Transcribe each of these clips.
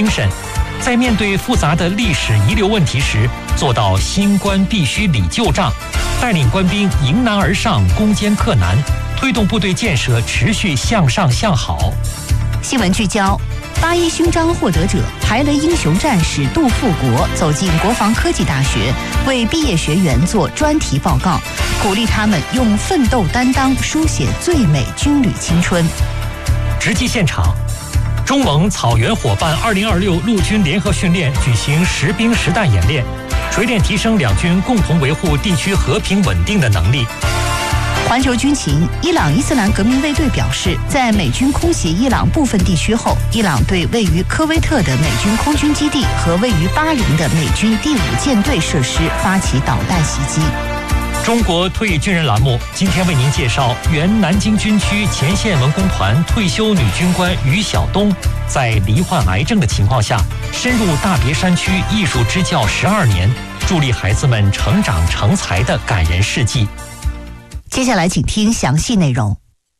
精神，在面对复杂的历史遗留问题时，做到新官必须理旧账，带领官兵迎难而上，攻坚克难，推动部队建设持续向上向好。 新闻聚焦：8·1勋章获得者排雷英雄战士杜富国走进国防科技大学，为毕业学员做专题报告，鼓励他们用奋斗担当书写最美军旅青春。 直击现场，中蒙草原伙伴2026陆军联合训练举行实兵实弹演练，锤炼提升两军共同维护地区和平稳定的能力。 环球军情，伊朗伊斯兰革命卫队表示，在美军空袭伊朗部分地区后，伊朗对位于科威特的美军空军基地和位于巴林的美军第5舰队设施发起导弹袭击。 中国退役军人栏目今天为您介绍原南京军区前线文工团退休女军官于晓东，在罹患癌症的情况下，深入大别山区艺术支教12年，助力孩子们成长成才的感人事迹。 接下来请听详细内容。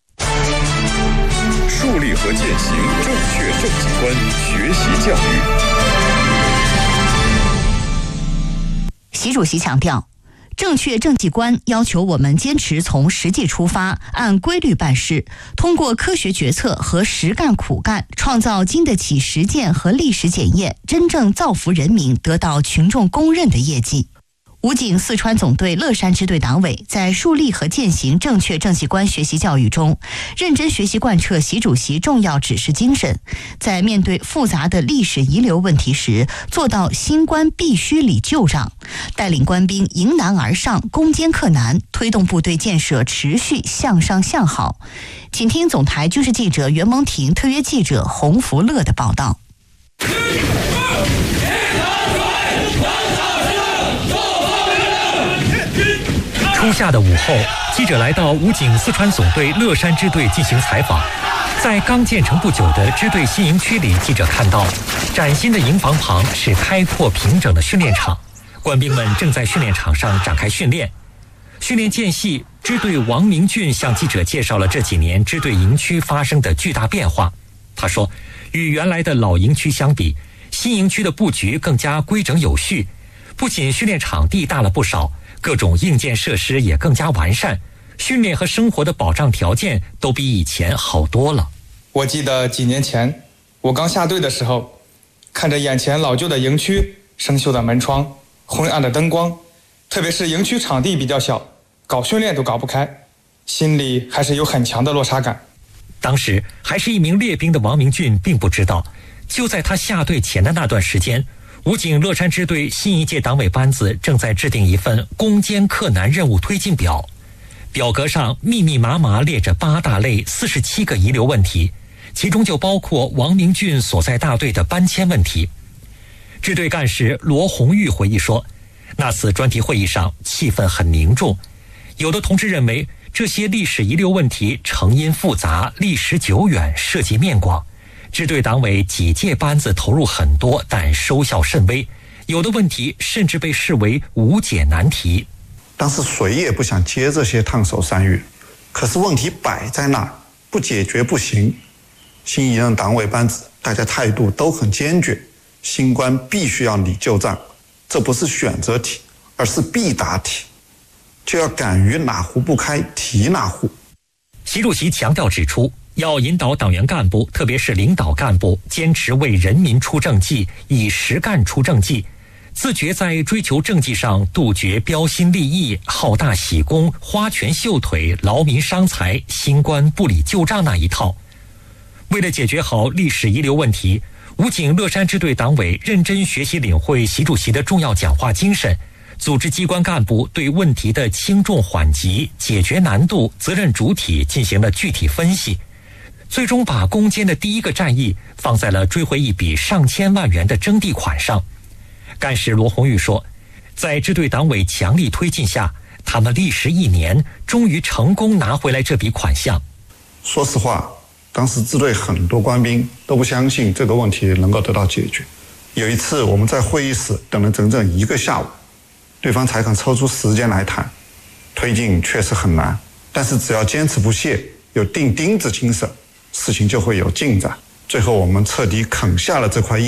树立和践行正确政绩观，学习教育。 习主席强调，正确政绩观要求我们坚持从实际出发，按规律办事，通过科学决策和实干苦干，创造经得起实践和历史检验，真正造福人民，得到群众公认的业绩。武警四川总队乐山支队党委在树立和践行正确政绩观学习教育中，认真学习贯彻习主席重要指示精神，在面对复杂的历史遗留问题时，做到新官必须理旧账，带领官兵迎难而上，攻坚克难，推动部队建设持续向上向好。请听总台军事记者袁蒙婷特约记者洪福乐的报道。 初夏的午后，记者来到武警四川总队乐山支队进行采访。在刚建成不久的支队新营区里，记者看到崭新的营房旁是开阔平整的训练场，官兵们正在训练场上展开训练。训练间隙，支队王明俊向记者介绍了这几年支队营区发生的巨大变化。他说，与原来的老营区相比，新营区的布局更加规整有序，不仅训练场地大了不少，各种硬件设施也更加完善，训练和生活的保障条件都比以前好多了。 我记得几年前我刚下队的时候，看着眼前老旧的营区，生锈的门窗，昏暗的灯光，特别是营区场地比较小，搞训练都搞不开，心里还是有很强的落差感。 当时还是一名列兵的王明俊并不知道，就在他下队前的那段时间，武警乐山支队新一届党委班子正在制定一份攻坚克难任务推进表，表格上密密麻麻列着8大类47个遗留问题，其中就包括王明俊所在大队的搬迁问题。支队干事罗红玉回忆说，那次专题会议上气氛很凝重，有的同志认为这些历史遗留问题成因复杂，历史久远，涉及面广，支队党委几届班子投入很多，但收效甚微，有的问题甚至被视为无解难题。 当时谁也不想接这些烫手山芋，可是问题摆在那儿，不解决不行。新一任党委班子大家态度都很坚决，新官必须要理旧账，这不是选择题，而是必答题，就要敢于哪壶不开提哪壶。 习主席强调指出，要引导党员干部，特别是领导干部，坚持为人民出政绩，以实干出政绩，自觉在追求政绩上杜绝标新立异、好大喜功、花拳绣腿、劳民伤财、新官不理旧账那一套。为了解决好历史遗留问题，武警乐山支队党委认真学习领会习主席的重要讲话精神，组织机关干部对问题的轻重缓急、解决难度、责任主体进行了具体分析，最终把攻坚的第一个战役放在了追回一笔上千万元的征地款上。干事罗红玉说，在支队党委强力推进下，他们历时1年，终于成功拿回来这笔款项。 说实话，当时支队很多官兵都不相信这个问题能够得到解决。有一次我们在会议室等了整整1个下午，对方才肯抽出时间来谈。推进确实很难，但是只要坚持不懈，有钉钉子精神，事情就会有进展。最后我们彻底啃下了这块硬